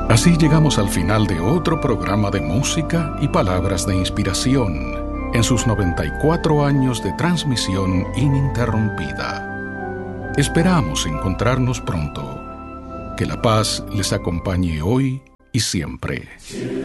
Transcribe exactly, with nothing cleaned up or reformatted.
Así llegamos al final de otro programa de música y palabras de inspiración en sus noventa y cuatro años de transmisión ininterrumpida. Esperamos encontrarnos pronto. Que la paz les acompañe hoy y siempre.